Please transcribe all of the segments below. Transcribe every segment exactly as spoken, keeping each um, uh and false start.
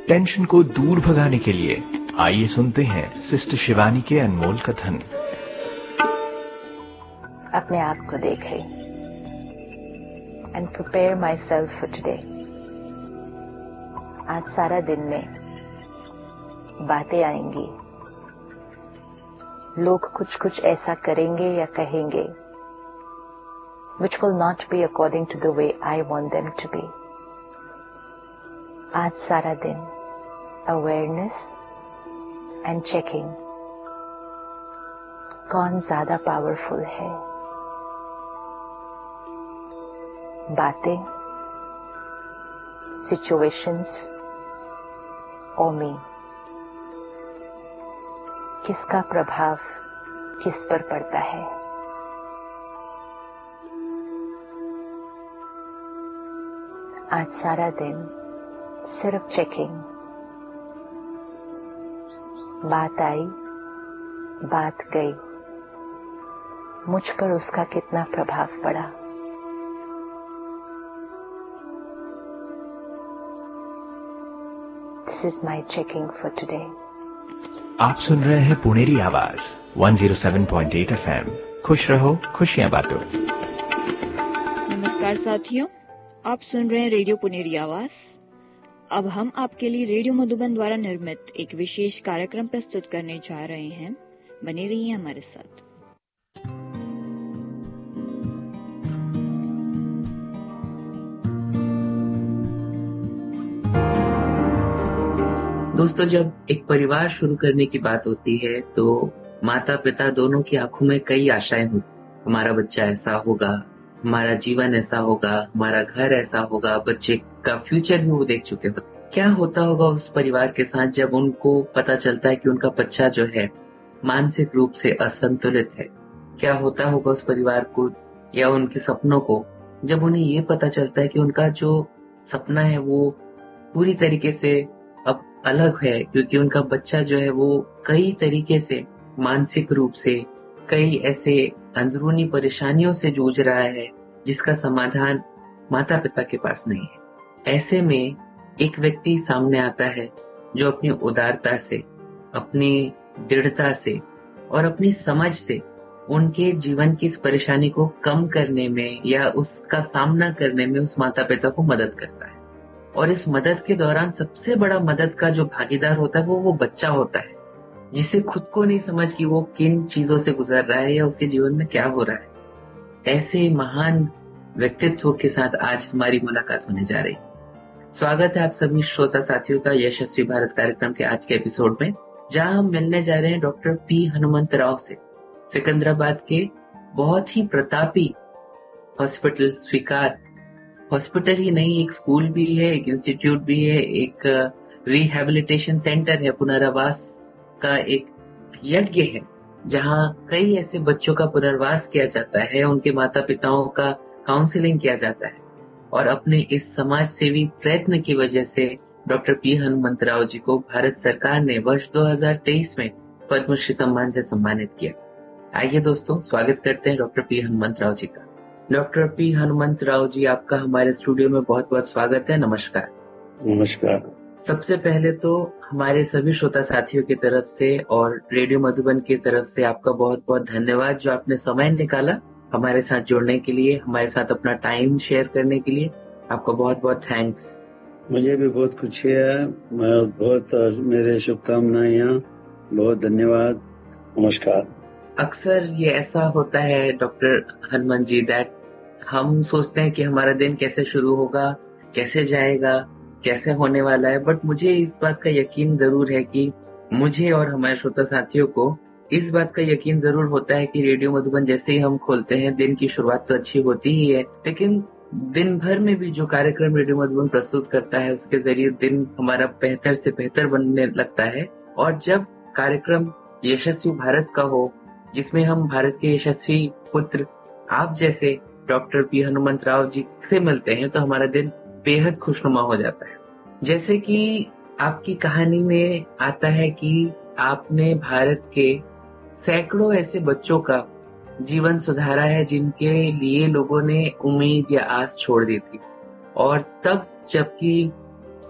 Tension को दूर भगाने के लिए आइए सुनते हैं सिस्टर शिवानी के अनमोल कथन। अपने आप को देखें and prepare my self for today. आज सारा दिन में बातें आएंगी, लोग कुछ कुछ ऐसा करेंगे या कहेंगे which will not be according to the way I want them to be. आज सारा दिन awareness and checking कौन ज्यादा पावरफुल है, बातें, situations और me। किसका प्रभाव किस पर पड़ता है। आज सारा दिन सिर्फ चेकिंग, बात आई, बात गई, मुझ पर उसका कितना प्रभाव पड़ा। This is my checking for today. आप सुन रहे हैं पुनेरी आवाज एक सौ सात पॉइंट आठ एफएम। खुश रहो, खुशियां बांटो। नमस्कार साथियों, आप सुन रहे हैं रेडियो पुनेरी आवाज। अब हम आपके लिए रेडियो मधुबन द्वारा निर्मित एक विशेष कार्यक्रम प्रस्तुत करने जा रहे हैं। बने रहिए हमारे साथ। दोस्तों, जब एक परिवार शुरू करने की बात होती है तो माता पिता दोनों की आंखों में कई आशाएं होती। हमारा बच्चा ऐसा होगा, हमारा जीवन ऐसा होगा, हमारा घर ऐसा होगा, बच्चे का फ्यूचर भी वो देख चुके होते। क्या होता होगा उस परिवार के साथ जब उनको पता चलता है कि उनका बच्चा जो है मानसिक रूप से असंतुलित है। क्या होता होगा उस परिवार को या उनके सपनों को जब उन्हें ये पता चलता है कि उनका जो सपना है वो पूरी तरीके से अब अलग है, क्योंकि उनका बच्चा जो है वो कई तरीके से मानसिक रूप से कई ऐसे अंदरूनी परेशानियों से जूझ रहा है जिसका समाधान माता पिता के पास नहीं है। ऐसे में एक व्यक्ति सामने आता है जो अपनी उदारता से, अपनी दृढ़ता से और अपनी समझ से उनके जीवन की इस परेशानी को कम करने में या उसका सामना करने में उस माता पिता को मदद करता है। और इस मदद के दौरान सबसे बड़ा मदद का जो भागीदार होता है वो वो बच्चा होता है, जिसे खुद को नहीं समझ कि वो किन चीजों से गुजर रहा है या उसके जीवन में क्या हो रहा है। ऐसे महान व्यक्तित्व के साथ आज हमारी मुलाकात होने जा रही। स्वागत है आप सभी श्रोता साथियों का यशस्वी भारत कार्यक्रम के आज के एपिसोड में, जहां हम मिलने जा रहे हैं डॉक्टर पी हनुमंत राव से। सिकंदराबाद के बहुत ही प्रतापी हॉस्पिटल स्वीकार, हॉस्पिटल ही नहीं, एक स्कूल भी है, एक इंस्टीट्यूट भी है, एक रिहेबिलिटेशन सेंटर है, पुनर्वास का एक यज्ञ है जहां कई ऐसे बच्चों का पुनर्वास किया जाता है, उनके माता पिताओं का काउंसलिंग किया जाता है। और अपने इस समाज सेवी प्रयत्न की वजह से डॉक्टर पी हनुमंत राव जी को भारत सरकार ने वर्ष दो हज़ार तेईस में पद्मश्री सम्मान से सम्मानित किया। आइए दोस्तों, स्वागत करते हैं डॉक्टर पी हनुमंत राव जी का। डॉक्टर पी हनुमंत राव जी, आपका हमारे स्टूडियो में बहुत बहुत स्वागत है। नमस्कार। नमस्कार। सबसे पहले तो हमारे सभी श्रोता साथियों की तरफ से और रेडियो मधुबन की तरफ से आपका बहुत बहुत धन्यवाद, जो आपने समय निकाला हमारे साथ जुड़ने के लिए, हमारे साथ अपना टाइम शेयर करने के लिए। आपका बहुत बहुत थैंक्स। मुझे भी बहुत खुशी है, बहुत मेरे शुभकामनाएं, बहुत धन्यवाद। नमस्कार। अक्सर ये ऐसा होता है डॉक्टर हनुमंत जी, दैट हम सोचते हैं कि हमारा दिन कैसे शुरू होगा, कैसे जाएगा, कैसे होने वाला है, बट मुझे इस बात का यकीन जरूर है कि मुझे और हमारे श्रोता साथियों को इस बात का यकीन जरूर होता है कि रेडियो मधुबन जैसे ही हम खोलते हैं, दिन की शुरुआत तो अच्छी होती ही है, लेकिन दिन भर में भी जो कार्यक्रम रेडियो मधुबन प्रस्तुत करता है उसके जरिए दिन हमारा बेहतर से बेहतर बनने लगता है। और जब कार्यक्रम यशस्वी भारत का हो, जिसमें हम भारत के यशस्वी पुत्र आप जैसे डॉक्टर पी हनुमंत राव जी से मिलते हैं, तो हमारा दिन बेहद खुशनुमा हो जाता है। जैसे कि आपकी कहानी में आता है कि आपने भारत के सैकड़ों ऐसे बच्चों का जीवन सुधारा है जिनके लिए लोगों ने उम्मीद या आस छोड़ दी थी। और तब जबकि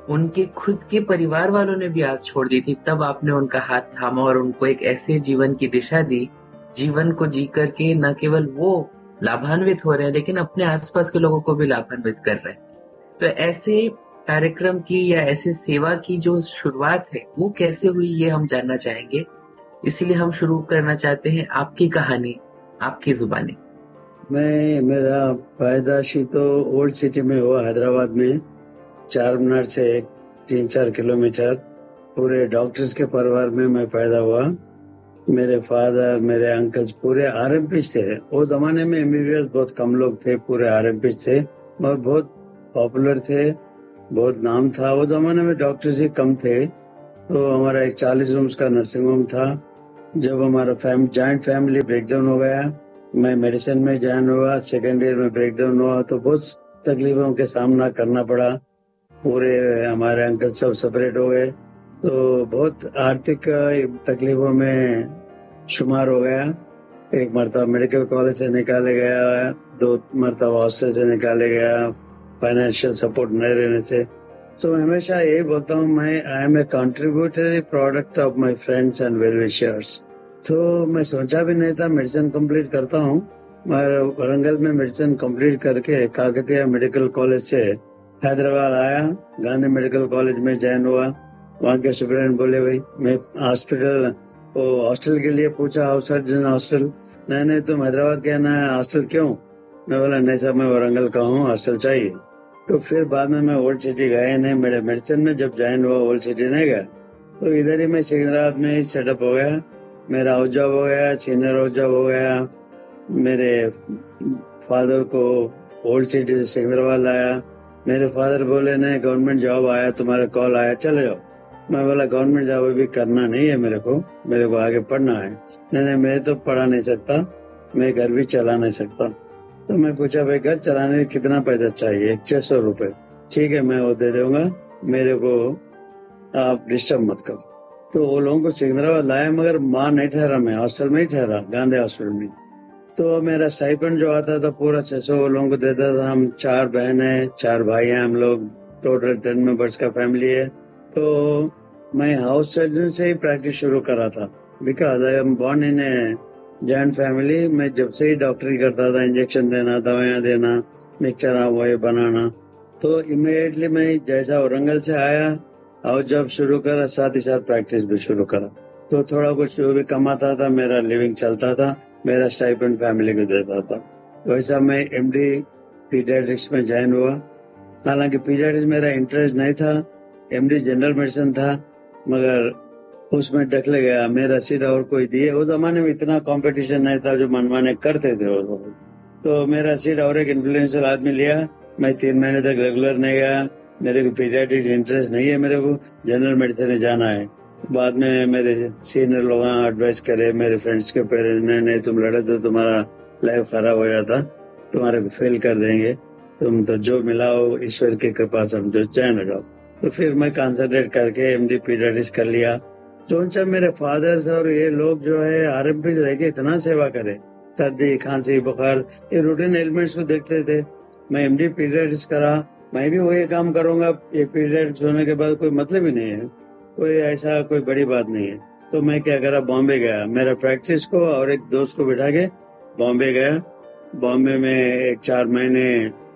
उनके खुद के परिवार वालों ने भी आस छोड़ दी थी, तब आपने उनका हाथ थामा और उनको एक ऐसे जीवन की दिशा दी, जीवन को जी करके न केवल वो लाभान्वित हो रहे हैं लेकिन अपने आसपास के लोगों को भी लाभान्वित कर रहे हैं। तो ऐसे कार्यक्रम की या ऐसे सेवा की जो शुरुआत है वो कैसे हुई ये हम जानना चाहेंगे। इसीलिए हम शुरू करना चाहते हैं आपकी कहानी, आपकी जुबानी। मैं मेरा पैदाशी तो ओल्ड सिटी में हुआ, हैदराबाद में, चार मीनार से एक तीन चार किलोमीटर। पूरे डॉक्टर्स के परिवार में मैं पैदा हुआ। मेरे फादर, मेरे अंकल्स पूरे आरएमपीज थे। वो जमाने में एमबीबीएस बहुत कम लोग थे, पूरे आरएमपीज थे और बहुत पॉपुलर थे, बहुत नाम था। वो जमाने में डॉक्टर्स ही कम थे। तो हमारा एक चालीस रूम्स का नर्सिंग होम था। जब हमारा फैमिली जॉइंट फैमिली ब्रेकडाउन हो गया, मैं मेडिसिन में ज्वाइन हुआ, सेकेंड ईयर में ब्रेकडाउन हुआ, तो बहुत तकलीफों के सामना करना पड़ा। पूरे हमारे अंकल सब सेपरेट हो गए, तो बहुत आर्थिक तकलीफों में शुमार हो गया। एक मरतबा मेडिकल कॉलेज से निकाले गया, दो मरतबा हॉस्टल से निकाले गया, फाइनेंशियल सपोर्ट नहीं रहने से। तो मैं हमेशा यही बोलता हूँ, मैं I M A contributory product of my friends and well wishers. तो मैं सोचा भी नहीं था मेडिसिन कंप्लीट करता हूँ। मैं वरंगल में मेडिसिन कंप्लीट करके काकतिया मेडिकल कॉलेज से हैदराबाद आया, गांधी मेडिकल कॉलेज में ज्वाइन हुआ। वहाँ के सुपरिटेंडेंट बोले, भाई मैं हॉस्पिटल हॉस्टल के लिए पूछा, हाउस सर्जन हॉस्टल, नहीं नहीं तुम हैदराबाद के आना है, हॉस्टल क्यों? मैं बोला नहीं साहब, मैं वरंगल का हूँ, हॉस्टल चाहिए। तो फिर बाद में मैं ओल्ड सिटी गया नहीं, मेरे मेडिसिन में जब ज्वाइन हुआ ओल्ड सिटी नहीं गया, तो इधर ही मैं सिकंदराबाद में ही सेटअप हो गया। मेरा हाउस जॉब हो गया, सीनियर हाउस जॉब हो गया। मेरे फादर को ओल्ड सिटी से सिकंदराबाद लाया। मेरे फादर बोले नहीं, गवर्नमेंट जॉब आया, तुम्हारा कॉल आया, चले जाओ। मैं बोला गवर्नमेंट जॉब अभी करना नहीं है मेरे को, मेरे को आगे पढ़ना है। नहीं नहीं मैं तो पढ़ा नहीं सकता, मैं घर भी चला नहीं सकता। तो मैं पूछा, भाई घर चलाने के कितना पैसा चाहिए? छह सौ रुपए। ठीक है मैं वो दे दूंगा, मेरे को आप डिस्टर्ब मत करो। तो वो लोगों को सिकंदराबाद लाया, मगर माँ नहीं ठहरा, मैं हॉस्टल में ही ठहरा, गांधी हॉस्टल में। तो मेरा स्टाइपेंड जो आता था पूरा छह सौ वो लोगों को देता था। हम चार बहन है, चार भाई हैं, हम लोग टोटल टेन मेंबर्स का फैमिली है। तो मैं हाउस सर्जन से ही प्रैक्टिस शुरू करा था, because I am born in a joint family. मैं जब से ही डॉक्टरी करता था, इंजेक्शन देना, दवाइयाँ देना, मिक्सचर वो बनाना। तो इमीडिएटली मैं जैसा औरंगल से आया, हाउस जॉब शुरू करा, साथ ही साथ प्रैक्टिस भी शुरू करा। तो थोड़ा कुछ जो भी कमाता था, मेरा लिविंग चलता था, मेरा स्टाइपेंड फैमिली को देता था। वैसा मैं एमडी पीडियाट्रिक्स में ज्वाइन हुआ। हालांकि पीडियाट्रिक्स मेरा इंटरेस्ट नहीं था, एमडी जनरल मेडिसिन था, मगर उसमें डकले गया। मेरा सीट और कोई दिए, उस जमाने में इतना कंपटीशन नहीं था जो मनमाने करते थे वो। तो मेरा सीट और एक इन्फ्लुएंशियल आदमी लिया। मैं तीन महीने तक रेगुलर नहीं गया, मेरे को पीडियाट्रिक्स इंटरेस्ट नहीं है, मेरे को जनरल मेडिसिन में जाना है। बाद में मेरे सीनियर लोग एडवाइस करे, मेरे फ्रेंड्स के पेरेंट्स ने, नहीं तुम लड़े तो तुम्हारा लाइफ खराब हो जाता, तुम्हारे को फेल कर देंगे, तुम तो जो मिलाओ ईश्वर की कृपा समझो, चैन हो जाओ। तो फिर मैं कंसंट्रेट करके एमडी पीडियाट्रिक्स कर लिया। सोचा मेरे फादर और ये लोग जो है आरएमपी रह के इतना सेवा करे, सर्दी खांसी बुखार ये रूटीन एलिमेंट्स को देखते थे। मैं एमडी पीडियाट्रिक्स करा, मैं भी वही काम करूंगा। ये पीडियाट्रिक्स होने के बाद कोई मतलब ही नहीं है, कोई ऐसा कोई बड़ी बात नहीं है। तो मैं क्या करा, बॉम्बे गया, मेरा प्रैक्टिस को और एक दोस्त को बिठा के बॉम्बे गया। बॉम्बे में एक चार महीने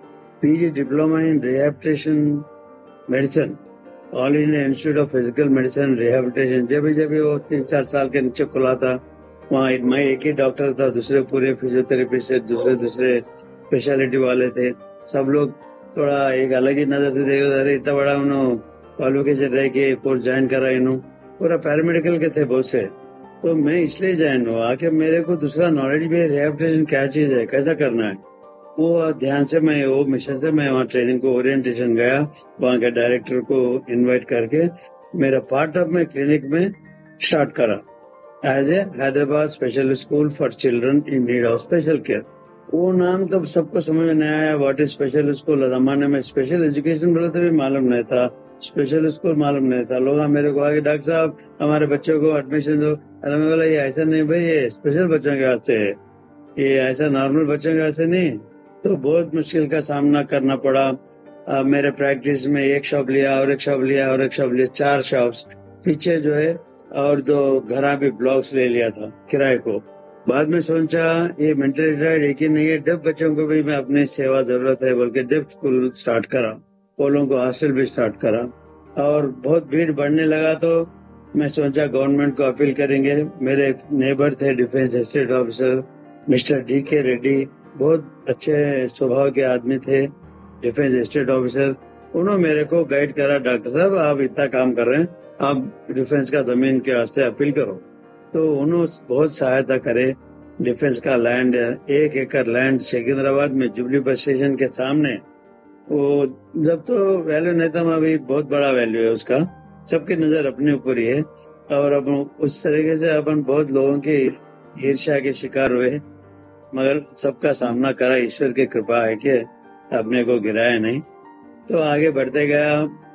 PG diploma in rehabilitation medicine, all India institute of physical medicine rehabilitation, जब भी जब वो तीन चार साल के नीचे खुला था, वहाँ मैं एक ही डॉक्टर था, दूसरे पूरे फिजियोथेरेपी से दूसरे दूसरे स्पेशलिटी वाले थे। सब लोग थोड़ा एक अलग ही नजर से देख रहे, इतना बड़ा उन्होंने क्वालिफिकेशन रह के कोर्स ज्वाइन करा, इन्हों पूरा पैरामेडिकल के थे बहुत से। तो मैं इसलिए ज्वाइन हुआ कि मेरे को दूसरा नॉलेज भी है, रिहैबिलिटेशन क्या चीज है, कैसा करना है। वो ध्यान से मैं वो मिशन से मैं वहाँ ट्रेनिंग को ओरिएंटेशन गया, वहाँ के डायरेक्टर को इनवाइट करके मेरा पार्ट ऑफ में क्लिनिक में स्टार्ट करा as a Hyderabad special school for children in need of special care. वो नाम तो सबको समझ में नहीं आया, व्हाट इज स्पेशल स्कूल। जमाने में स्पेशल एजुकेशन बोले तो भी मालूम नहीं था, स्पेशल स्कूल मालूम नहीं था। लोग मेरे को आगे, डॉक्टर साहब हमारे बच्चों को एडमिशन दो। अरे मैं बोला ये ऐसा नहीं भाई, ये स्पेशल बच्चों के वास्ते है, ये ऐसा नॉर्मल बच्चों के वास्ते नहीं। तो बहुत मुश्किल का सामना करना पड़ा। अब मेरे प्रैक्टिस में एक शॉप लिया और एक शॉप लिया और एक शॉप लिया, चार शॉप्स पीछे जो है, और दो घरा भी ब्लॉक्स ले लिया था किराए को। बाद में सोचा ये मेंटल रिटायर्ड एक ही नहीं है, डेफ बच्चों को भी मैं अपनी सेवा जरूरत है बोल के डेफ स्कूल स्टार्ट करा, पोलों को हॉस्टल भी स्टार्ट करा। और बहुत भीड़ बढ़ने लगा तो मैं सोचा गवर्नमेंट को अपील करेंगे। मेरे नेबर थे defence estate officer mister D के रेड्डी, बहुत अच्छे स्वभाव के आदमी थे, डिफेंस एस्टेट ऑफिसर। उन्होंने मेरे को गाइड करा, डॉक्टर साहब आप इतना काम कर रहे हैं, आप डिफेंस का जमीन के वास्ते अपील करो। तो उन्होंने बहुत सहायता करे। डिफेंस का लैंड, एक एकड़ लैंड सिकंदराबाद में जुबली बस स्टेशन के सामने, वो जब तो वैल्यू नहीं था, अभी बहुत बड़ा वैल्यू है उसका। सबकी नजर अपने ऊपर ही है। और अब उस तरीके से अपन बहुत लोगों की ईर्ष्या के शिकार हुए, मगर सबका सामना करा। ईश्वर की कृपा है कि अपने को गिराया नहीं। तो आगे बढ़ते गया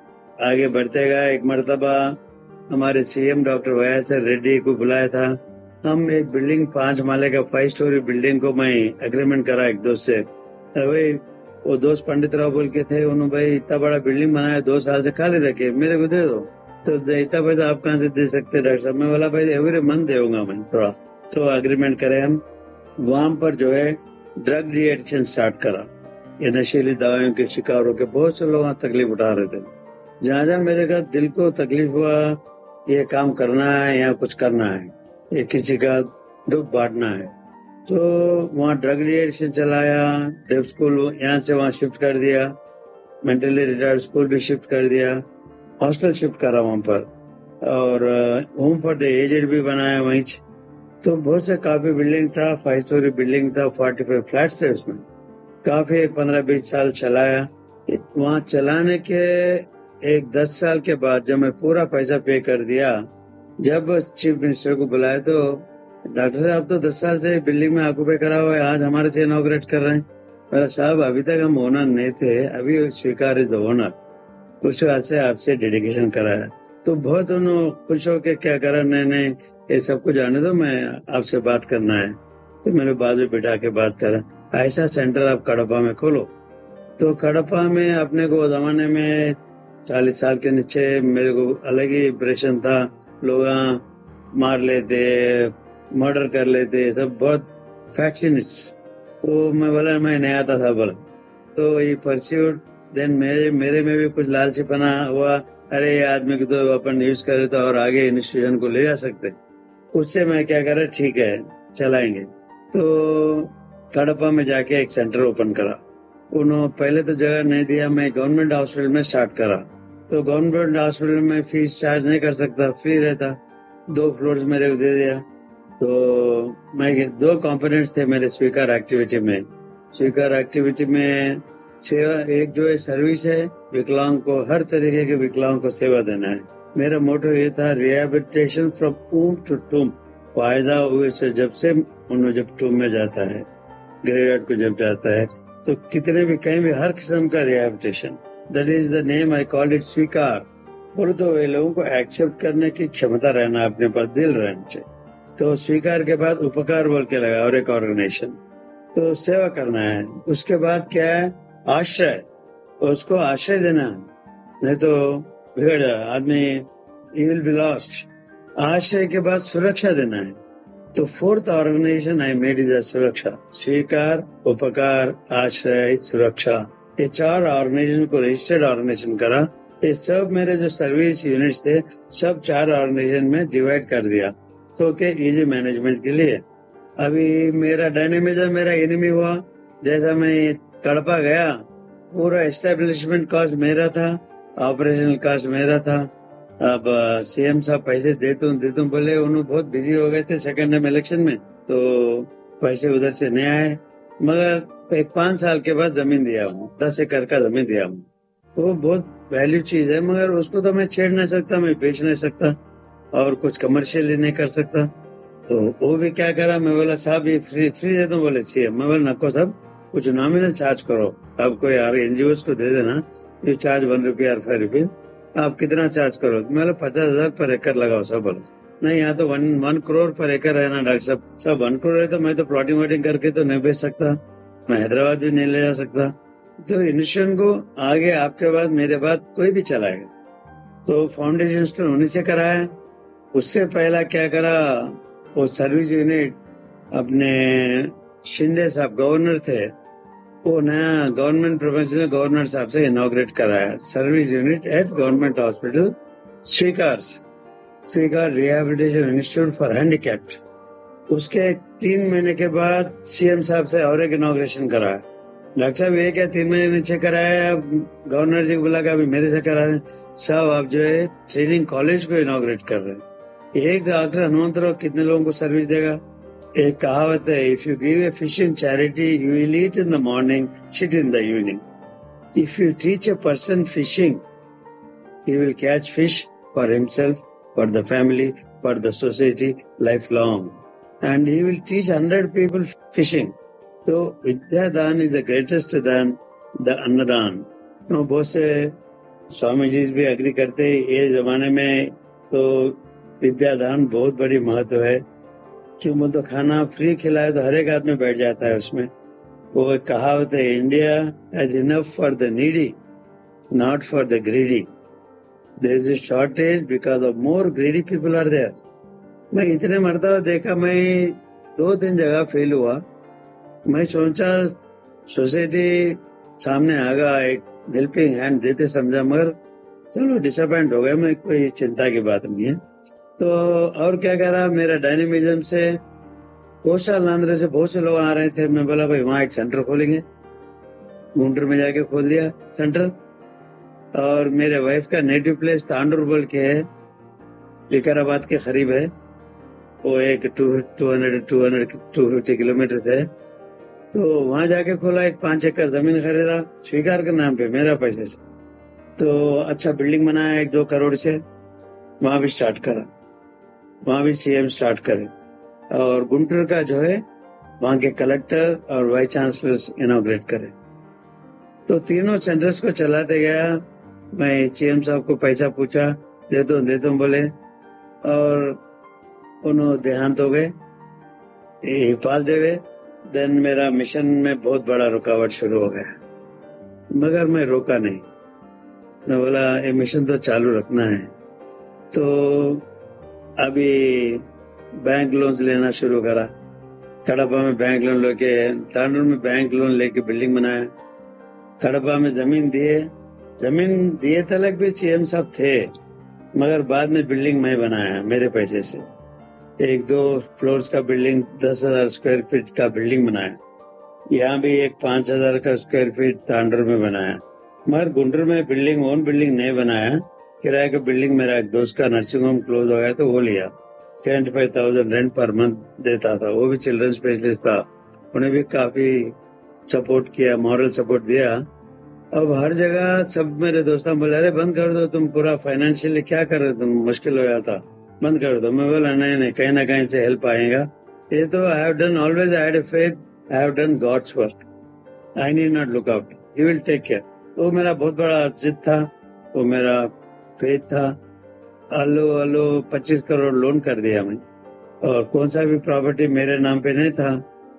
आगे बढ़ते गया एक मर्तबा हमारे सीएम डॉक्टर वाईएस रेड्डी को बुलाया था। हम एक बिल्डिंग, पांच माले का फाइव स्टोरी बिल्डिंग को मैं एग्रीमेंट करा एक दोस्त से। भाई वो दोस्त पंडित राव बोल के थे, उन्होंने भाई इतना बड़ा बिल्डिंग बनाया, दो साल से खाली रखे, मेरे को दे दो। तो इतना पैसा आप कहाँ से दे सकते डॉक्टर साहब? मैं बोला भाई एवरी मंथ देगा मैं थोड़ा। तो एग्रीमेंट करे हम। वहां पर जो है ड्रग डी एडिक्शन स्टार्ट करा। ये नशीली दवाइयों के शिकार होकर बहुत से लोग तकलीफ उठा रहे थे। जहां जहां मेरे का दिल को तकलीफ हुआ, ये काम करना है या कुछ करना है, ये किसी का दुख बांटना है, तो वहाँ ड्रग डी एडिक्शन चलाया। डेफ स्कूल यहाँ से वहाँ शिफ्ट कर दिया, मेंटली रिटायर्ड स्कूल भी शिफ्ट कर दिया, हॉस्टल शिफ्ट करा वहाँ पर, और होम फॉर द एजेड भी बनाया वहीं। तो बहुत से काफी बिल्डिंग था, फाइव स्टोरी बिल्डिंग था, फोर्टी फाइव फ्लैट थे उसमें। काफी एक पंद्रह बीस साल चलाया। वहाँ चलाने के एक दस साल के बाद जब मैं पूरा पैसा पे कर दिया, जब चीफ मिनिस्टर को बुलाया तो डॉक्टर साहब तो दस साल से बिल्डिंग में ऑक्यूपाई करा हुआ है, आज हमारे से इनॉग्रेट कर रहे हैं। मेरा साहब अभी तक हम ओनर नहीं थे, अभी स्वीकार इज द ओनर, कुछ बात से आपसे डेडिकेशन कराया। तो बहुत उन्होंने खुश होकर क्या करा, नहीं नहीं ये सब कुछ जाने दो, मैं आपसे बात करना है। तो मेरे बाजू बिठा के बात करा, ऐसा सेंटर आप कड़पा में खोलो। तो कड़पा में अपने को जमाने में चालीस साल के नीचे मेरे को अलग ही इम्प्रेशन था। लोग मार लेते, मर्डर कर लेते, सब बहुत फैक्शनिस्ट। वो मैं बोला मैं नहीं आता था बोला। तो ये परस्यूट देन मेरे मेरे में भी कुछ लालचीपना हुआ, अरे ये आदमी को तो अपन यूज करे तो और आगे इंस्टीट्यूशन को ले जा सकते। उससे मैं क्या करा, ठीक है चलाएंगे। तो कड़पा में जाके एक सेंटर ओपन करा। उन्होंने पहले तो जगह नहीं दिया, मैं गवर्नमेंट हॉस्पिटल में स्टार्ट करा। तो गवर्नमेंट हॉस्पिटल में फीस चार्ज नहीं कर सकता, फ्री रहता। दो फ्लोर्स मेरे को दे दिया। तो मैं दो कंपोनेंट्स थे मेरे स्वीकार एक्टिविटी में। स्वीकार एक्टिविटी में सेवा, एक जो है सर्विस है, विकलांग को हर तरीके के विकलांग को सेवा देना है। मेरा मोटो ये था, रिहेबिलिटेशन फ्रॉम ऊम टू टूम। फायदा हुए से जब से उन्होंने जब टूम में जाता है, ग्रेवयार्ड को जब जाता है, तो कितने भी कहीं भी हर किस्म का rehabilitation, that is the name I call it स्वीकार। बोलो तो वे लोगों को एक्सेप्ट करने की क्षमता रहना, अपने पास दिल रहना चाहिए। तो स्वीकार के बाद उपकार बोल के लगा और एक ऑर्गेनाइजेशन, तो सेवा करना है। उसके बाद क्या है, आश्रय, उसको आश्रय देना, नहीं तो बिगड़ आदमी, ही विल बी लॉस्ट। आश्रय के बाद सुरक्षा देना है। तो fourth organisation I made is सुरक्षा, स्वीकार, उपकार, आश्रय, सुरक्षा। ये चार ऑर्गेनाइजेशन को रजिस्टर्ड ऑर्गेनाइजेशन करा। ये सब मेरे जो सर्विस यूनिट्स थे सब चार ऑर्गेनाइजेशन में डिवाइड कर दिया, तो के इजी मैनेजमेंट के लिए। अभी मेरा डायनेमिज्म मेरा एनिमी हुआ। जैसा मैं कड़पा गया, पूरा एस्टेब्लिशमेंट कॉस्ट मेरा था, ऑपरेशनल कॉस्ट मेरा था। अब सीएम साहब पैसे देता हूँ देता हूँ बोले, उन्होंने बहुत बिजी हो गए थे सेकेंड टाइम इलेक्शन में, तो पैसे उधर से नहीं आए। मगर एक पांच साल के बाद जमीन दिया हूँ, दस एकड़ का जमीन दिया हूँ। वो बहुत वैल्यू चीज है, मगर उसको तो मैं छेड़ नहीं सकता, मैं बेच नहीं सकता और कुछ कमर्शियली नहीं कर सकता। तो वो भी क्या करा, मैं बोला साहब ये फ्री फ्री देता हूँ, बोले सीएम। मैं बोला नको साहब, कुछ नॉमिनल चार्ज करो, आप कोई यार एनजीओ को दे देना, यू चार्ज वन रुपी और फाइव रुपीज, आप कितना चार्ज करो? मैं पचास हजार पर एकड़ लगाओ। सब बोलो नहीं, यहाँ तो वन वन करोड़ पर एकड़ है ना डॉक्टर साहब। सब वन करोड़ है तो मैं तो प्लॉटिंग वॉटिंग करके तो नहीं बेच सकता, मैं हैदराबाद भी नहीं ले जा सकता। तो इंस्टीट्यूशन को आगे आपके बाद मेरे बाद कोई भी चलाएगा। तो फाउंडेशन स्टोन उन्हीं से कराया। उससे पहला क्या करा, वो सर्विस यूनिट अपने शिंदे साहब गवर्नर थे, वो नया गवर्नमेंट प्रोफेसर गवर्नर साहब से इनॉग्रेट कराया service unit eight government hospital स्वीकार स्वीकार रिहेबिलिटेशन इंस्टीट्यूट फॉर हैंडीकैप्ड। उसके तीन महीने के बाद सीएम साहब से और एक इनॉग्रेशन कराया। डॉक्टर साहब ये क्या तीन महीने नीचे कराया, गवर्नर जी को बुला के अभी मेरे से करा रहे साहब, आप जो है ट्रेनिंग कॉलेज को इनॉग्रेट कर रहे हैं। एक डॉक्टर हनुमंतराव कितने लोगों को सर्विस देगा। एक कहावत है, if you give a fish in charity you will eat in the morning shit in the evening. If you teach a person fishing he will catch fish for himself, for the family, for the society lifelong, and he will teach hundred people fishing. So Vidya Dan is the greatest than the Annadan. No, बहुत से स्वामी जी भी agree करते हैं ये जमाने में तो विद्या दान बहुत बड़ी महत्व है। क्यों बोल तो खाना फ्री खिलाए तो हर एक आदमी बैठ जाता है उसमें। वो एक कहावत है, India has enough for the needy not for the greedy. There is a shortage because of more greedy people are there. मैं इतने मरता देखा, मैं दो तीन जगह फेल हुआ। मैं सोचा सोसाइटी सामने आगा एक हेल्पिंग हैंड देते समझा, मगर चलो डिसअपॉइंट हो गया। मैं कोई चिंता की बात नहीं है। तो और क्या करा, मेरा डायनेमिज्म से कोस्टल आंध्र से बहुत से लोग आ रहे थे। मैं बोला भाई वहाँ एक सेंटर खोलेंगे। गुंटूर में जाके खोल दिया सेंटर। और मेरे वाइफ का नेटिव प्लेस तांडुरबल के है, विकाराबाद के करीब है। वो एक to two hundred two hundred to fifty kilometre थे। तो वहां जाके खोला, एक पांच एकड़ जमीन खरीदा स्वीकार के नाम पे मेरा पैसे से। तो अच्छा बिल्डिंग बनाया एक दो करोड़ से, वहां भी स्टार्ट करा। वहां भी सीएम स्टार्ट करे। और गुंटूर का जो है वहां के कलेक्टर और वाइस चांसलर इनॉग्रेट करे। तो तीनों सेंटर्स को चलाते गया। मैं सीएम साहब को पैसा पूछा, दे दो दे दो बोले, और उन्होंने देहांत हो गए, पास दे गए। देन मेरा मिशन में बहुत बड़ा रुकावट शुरू हो गया, मगर मैं रोका नहीं। मैं बोला ये मिशन तो चालू रखना है। तो अभी बैंक लोन्स लेना शुरू करा। कड़पा में बैंक लोन लेके, तांडुर में बैंक लोन लेके बिल्डिंग बनाया। कड़पा में जमीन दिए, जमीन दिए तलक भी सीएम साहब थे, मगर बाद में बिल्डिंग मैं बनाया मेरे पैसे से। एक दो फ्लोर्स का बिल्डिंग, दस हजार स्क्वायर फीट का बिल्डिंग बनाया। यहाँ भी एक पांच हजार का स्क्वायर फीट तांडुर में बनाया। मगर गुंटूर में बिल्डिंग ओन बिल्डिंग नहीं बनाया। किराए का बिल्डिंग मेरा एक दोस्त का नर्सिंग होम क्लोज हो गया तो वो लिया। Seventy five thousand rent per month देता था। वो भी चिल्ड्रन स्पेशलिस्ट था, उन्हें भी काफी सपोर्ट किया, मॉरल सपोर्ट दिया। अब हर जगह सब मेरे दोस्त बोले अरे बंद कर दो, तुम पूरा फाइनेंशियली क्या कर रहे हो, तुम मुश्किल हो जाता, बंद कर दो। मैं बोला नहीं नहीं, कहीं ना कहीं से हेल्प आएगा। ये तो I have done always, I had a faith, I have done God's work, I need not look out, he will take care. वो मेरा बहुत बड़ा जिद था, वो मेरा फेथ था। अलो अलो पच्चीस करोड़ लोन कर दिया मैं, और कौन सा भी प्रॉपर्टी मेरे नाम पे नहीं था।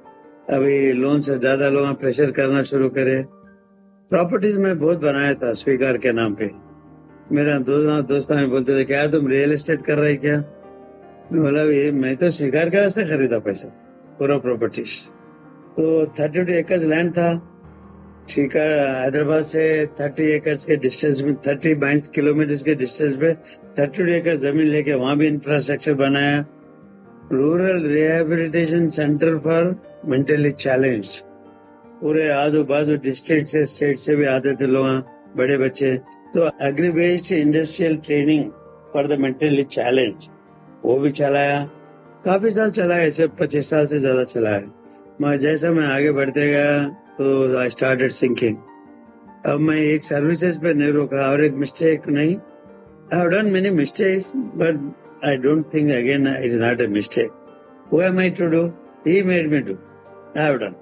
अभी लोन से ज्यादा लोग प्रेशर करना शुरू करे। प्रॉपर्टीज में बहुत बनाया था स्वीकार के नाम पे। मेरा दोस्त दोस्त में बोलते थे क्या तुम रियल एस्टेट कर रहे क्या। मैं बोला ये मैं तो स्वीकार के वास्ते खरीदा पैसा पूरा प्रॉपर्टीज। तो थर्टी टू एकर्स लैंड था स्वीकार, हैदराबाद से थर्टी एकर्स के डिस्टेंस में, थर्टी बाईस किलोमीटर के डिस्टेंस पे थर्टी टू एकड़ जमीन लेके वहां भी इंफ्रास्ट्रक्चर बनाया। Rural rehabilitation centre for mentally challenge. पूरे आजू बाजू डिस्ट्रिक्ट से, स्टेट से भी आते थे लोग, बड़े बच्चे। तो agree based industrial training for the mentally challenge वो भी चलाया। काफी साल चलाया, ऐसे पच्चीस साल से ज्यादा चलाया। मैं जैसा मैं आगे बढ़ते गया तो आई स्टार्टेड सिंकिंग। अब मैं एक सर्विसेज पे नहीं रोका और एक मिस्टेक नहीं। I have done many mistakes but I don't think again it is not a mistake. Who am I to do, he made me do, I have done,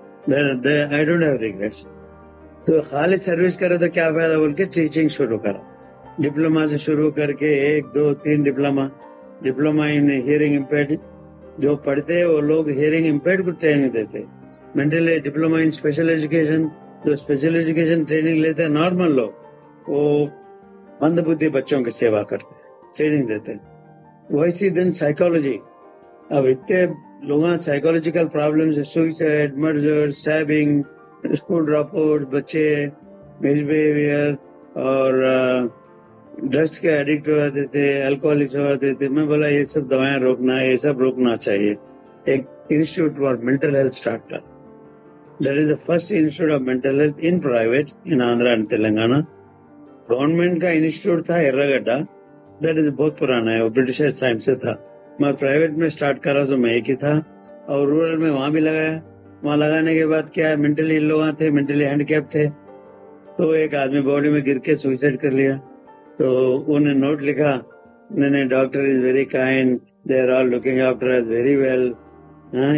I don't have regrets. तो खाली service करे तो क्या फायदा बोल के teaching शुरू करा। डिप्लोमा से शुरू करके एक दो तीन diploma diploma in hearing impaired. जो पढ़ते वो लोग हियरिंग इम्पेयर्ड को ट्रेनिंग देते। Mentally diploma in special education जो स्पेशल एजुकेशन ट्रेनिंग लेते हैं नॉर्मल लोग, वो मंदबुद्धि बच्चों की सेवा करते हैं, ट्रेनिंग देते हैं। वैसी दिन साइकोलॉजी, अब इतने लोगों psychological problems, suicide, murder, stabbing, school drop out, बच्चे मिसबिहेवियर और ड्रग्स के एडिक्ट हो जाते थे, अल्कोहलिक हो जाते थे। मैं बोला ये सब दवाएं रोकना, ये सब रोकना चाहिए। एक institute for mental health start कर। That is the first institute of mental health in private in Andhra and Telangana. Government का इंस्टीट्यूट था एर्रागड्डा, दैट इज बहुत पुराना है, वो ब्रिटिशर टाइम से था। मैं प्राइवेट में स्टार्ट करा तो मैं एक ही था, और रूरल में वहां भी लगाया। वहां लगाने के बाद क्या है, मेंटली लोग थे, मेंटली हैंडीकैप थे, तो एक आदमी बॉडी में गिर के सुसाइड कर लिया। तो उन्हें नोट लिखा, नहीं doctor is very kind, they are all looking after us very well,